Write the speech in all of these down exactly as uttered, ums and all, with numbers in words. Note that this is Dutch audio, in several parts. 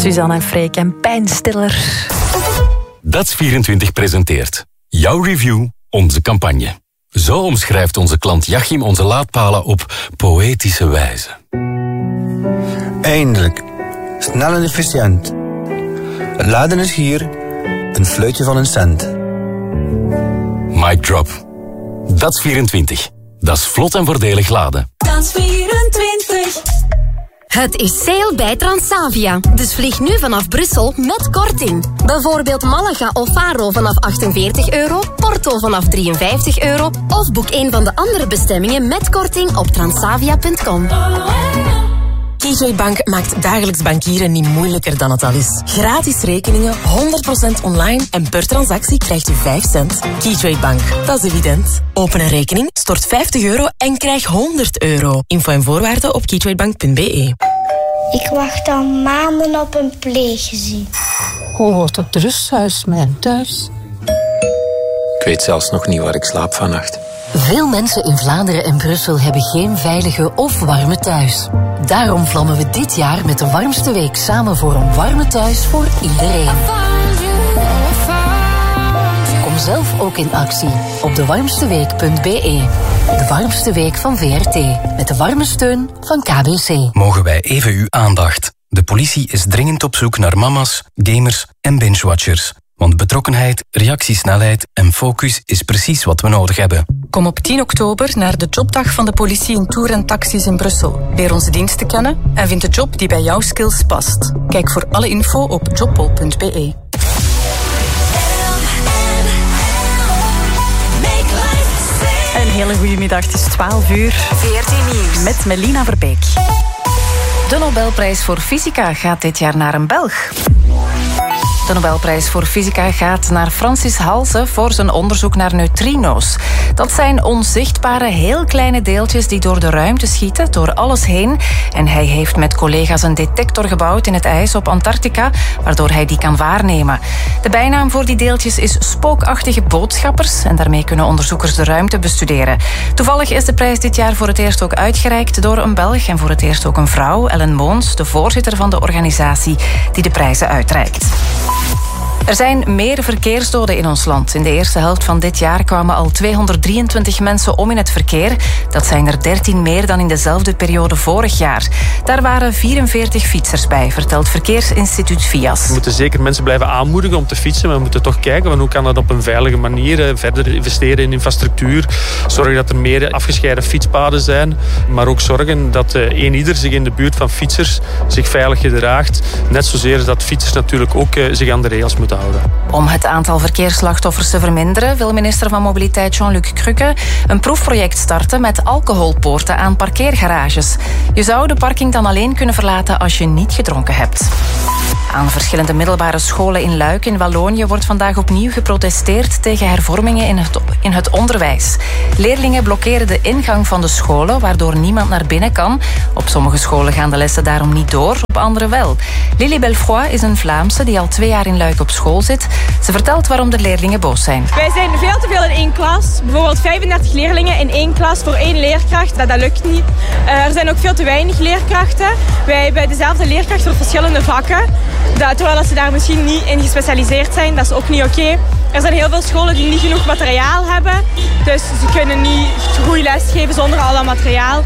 Suzanne en Freek en Pijnstiller. Dats vierentwintig presenteert jouw review, onze campagne. Zo omschrijft onze klant Jachim onze laadpalen op poëtische wijze. Eindelijk. Snel en efficiënt. Het laden is hier. Een fluitje van een cent. Mic drop. Dats vierentwintig. Dat is vlot en voordelig laden. Dats vierentwintig. Het is sale bij Transavia, dus vlieg nu vanaf Brussel met korting. Bijvoorbeeld Malaga of Faro vanaf achtenveertig euro, Porto vanaf drieënvijftig euro of boek een van de andere bestemmingen met korting op transavia punt com. Keytrade Bank maakt dagelijks bankieren niet moeilijker dan het al is. Gratis rekeningen, honderd procent online en per transactie krijgt u vijf cent. Keytrade Bank, dat is evident. Open een rekening, stort vijftig euro en krijg honderd euro. Info en voorwaarden op keytradebank punt b e. Ik wacht al maanden op een pleeggezin. Hoe wordt het rusthuis mijn thuis? Ik weet zelfs nog niet waar ik slaap vannacht. Veel mensen in Vlaanderen en Brussel hebben geen veilige of warme thuis. Daarom vlammen we dit jaar met de warmste week samen voor een warme thuis voor iedereen. Kom zelf ook in actie op de warmste week punt b e. De warmste week van V R T. Met de warme steun van K B C. Mogen wij even uw aandacht? De politie is dringend op zoek naar mama's, gamers en binge-watchers. Want betrokkenheid, reactiesnelheid en focus is precies wat we nodig hebben. Kom op tien oktober naar de jobdag van de politie in Tour en Taxis in Brussel. Leer onze diensten kennen en vind de job die bij jouw skills past. Kijk voor alle info op jobpol punt b e. Een hele goede middag, het is twaalf uur. V R T Nieuws. Met Melina Verbeek. De Nobelprijs voor Fysica gaat dit jaar naar een Belg. De Nobelprijs voor Fysica gaat naar Francis Halse voor zijn onderzoek naar neutrino's. Dat zijn onzichtbare, heel kleine deeltjes die door de ruimte schieten, door alles heen. En hij heeft met collega's een detector gebouwd in het ijs op Antarctica, waardoor hij die kan waarnemen. De bijnaam voor die deeltjes is spookachtige boodschappers en daarmee kunnen onderzoekers de ruimte bestuderen. Toevallig is de prijs dit jaar voor het eerst ook uitgereikt door een Belg en voor het eerst ook een vrouw, Ellen Moons, de voorzitter van de organisatie die de prijzen uitreikt. Er zijn meer verkeersdoden in ons land. In de eerste helft van dit jaar kwamen al tweehonderddrieëntwintig mensen om in het verkeer. Dat zijn er dertien meer dan in dezelfde periode vorig jaar. Daar waren vierenveertig fietsers bij, vertelt Verkeersinstituut Fias. We moeten zeker mensen blijven aanmoedigen om te fietsen. Maar we moeten toch kijken van hoe kan dat op een veilige manier. Verder investeren in infrastructuur. Zorgen dat er meer afgescheiden fietspaden zijn. Maar ook zorgen dat een ieder zich in de buurt van fietsers zich veilig gedraagt. Net zozeer dat fietsers natuurlijk ook zich aan de regels moeten houden. Om het aantal verkeersslachtoffers te verminderen wil minister van Mobiliteit Jean-Luc Crukke een proefproject starten met alcoholpoorten aan parkeergarages. Je zou de parking dan alleen kunnen verlaten als je niet gedronken hebt. Aan verschillende middelbare scholen in Luik in Wallonië wordt vandaag opnieuw geprotesteerd tegen hervormingen in het, in het onderwijs. Leerlingen blokkeren de ingang van de scholen, waardoor niemand naar binnen kan. Op sommige scholen gaan de lessen daarom niet door, op andere wel. Lily Belfroy is een Vlaamse die al twee jaar in Luik op school zit. Ze vertelt waarom de leerlingen boos zijn. Wij zijn veel te veel in één klas. Bijvoorbeeld vijfendertig leerlingen in één klas voor één leerkracht. Dat, dat lukt niet. Uh, er zijn ook veel te weinig leerkrachten. Wij hebben dezelfde leerkracht voor verschillende vakken. Dat, terwijl ze daar misschien niet in gespecialiseerd zijn, dat is ook niet oké. Okay. Er zijn heel veel scholen die niet genoeg materiaal hebben. Dus ze kunnen niet goed lesgeven zonder al dat materiaal.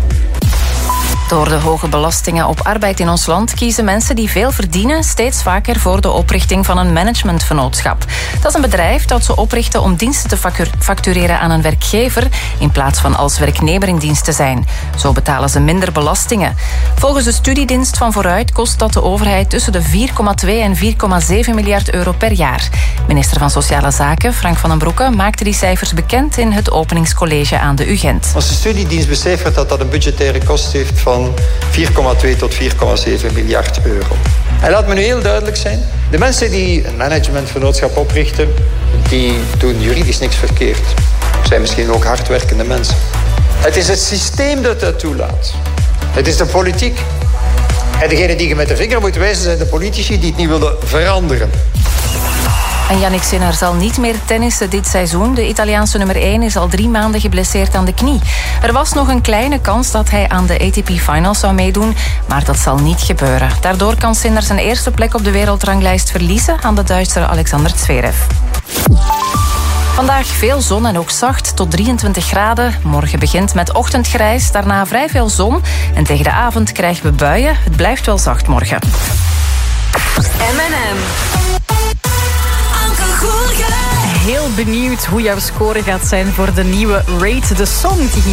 Door de hoge belastingen op arbeid in ons land kiezen mensen die veel verdienen steeds vaker voor de oprichting van een managementvennootschap. Dat is een bedrijf dat ze oprichten om diensten te factureren aan een werkgever in plaats van als werknemer in dienst te zijn. Zo betalen ze minder belastingen. Volgens de studiedienst van Vooruit kost dat de overheid tussen de vier komma twee en vier komma zeven miljard euro per jaar. Minister van Sociale Zaken, Frank van den Broeke, maakte die cijfers bekend in het openingscollege aan de U Gent. Onze studiedienst becijfert dat dat een budgettaire kost heeft van vier komma twee tot vier komma zeven miljard euro. En laat me nu heel duidelijk zijn. De mensen die een managementvennootschap oprichten, die doen juridisch niks verkeerd. Zijn misschien ook hardwerkende mensen. Het is het systeem dat dat toelaat. Het is de politiek. En degene die je met de vinger moet wijzen zijn de politici die het niet willen veranderen. En Yannick Sinner zal niet meer tennissen dit seizoen. De Italiaanse nummer één is al drie maanden geblesseerd aan de knie. Er was nog een kleine kans dat hij aan de A T P Finals zou meedoen, maar dat zal niet gebeuren. Daardoor kan Sinner zijn eerste plek op de wereldranglijst verliezen aan de Duitser Alexander Zverev. Vandaag veel zon en ook zacht, tot drieëntwintig graden. Morgen begint met ochtendgrijs, daarna vrij veel zon. En tegen de avond krijgen we buien. Het blijft wel zacht morgen. M en M. Anke Goelge. Heel benieuwd hoe jouw score gaat zijn voor de nieuwe Rate the Song die